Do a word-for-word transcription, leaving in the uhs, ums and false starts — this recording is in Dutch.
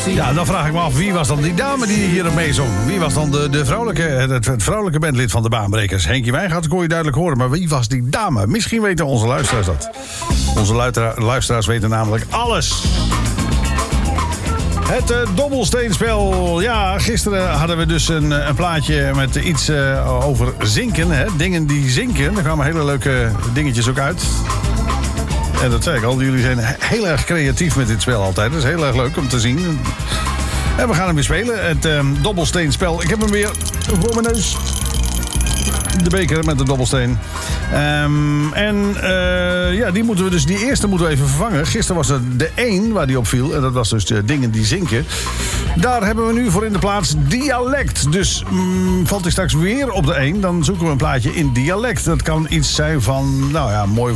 Ja, dan vraag ik me af, wie was dan die dame die hier mee zong? Wie was dan de, de vrouwelijke, het, het vrouwelijke bandlid van de Baanbrekers? Henkie Wijngaard kon je duidelijk horen, maar wie was die dame? Misschien weten onze luisteraars dat. Onze luistera- luisteraars weten namelijk alles. Het uh, dobbelsteenspel. Ja, gisteren hadden we dus een, een plaatje met iets uh, over zinken. Hè? Dingen die zinken. Er kwamen hele leuke dingetjes ook uit. En dat zei ik al, jullie zijn heel erg creatief met dit spel altijd. Dat is heel erg leuk om te zien. En we gaan hem weer spelen. Het uh, dobbelsteenspel. Ik heb hem weer voor mijn neus. De beker met de dobbelsteen. Um, en uh, ja, die moeten we dus, die eerste moeten we even vervangen. Gisteren was het de één waar die op viel. En dat was dus de dingen die zinken. Daar hebben we nu voor in de plaats dialect. Dus mm, valt hij straks weer op de één, dan zoeken we een plaatje in dialect. Dat kan iets zijn van, nou ja, mooi